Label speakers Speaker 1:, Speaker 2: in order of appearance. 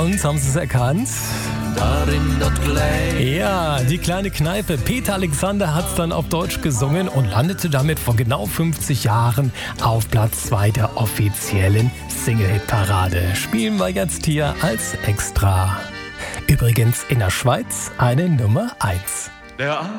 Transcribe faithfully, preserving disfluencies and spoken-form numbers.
Speaker 1: Und haben Sie es erkannt?
Speaker 2: Darin dort gleich.
Speaker 1: Ja, die kleine Kneipe. Peter Alexander hat es dann auf Deutsch gesungen und landete damit vor genau fünfzig Jahren auf Platz zwei der offiziellen Single-Hit-Parade. Spielen wir jetzt hier als Extra. Übrigens in der Schweiz eine Nummer eins.
Speaker 2: Der